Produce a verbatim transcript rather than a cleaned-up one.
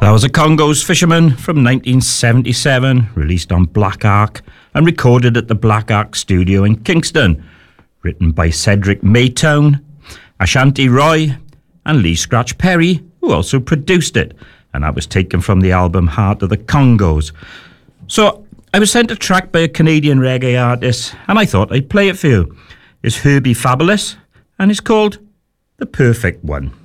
That was a Congo's Fisherman from nineteen seventy-seven, released on Black Ark and recorded at the Black Ark studio in Kingston. Written by Cedric Maytown, Ashanti Roy, and Lee Scratch Perry, who also produced it. And that was taken from the album Heart of the Congos. So I was sent a track by a Canadian reggae artist, and I thought I'd play it for you. It's Herbie Fabulous, and it's called The Perfect One.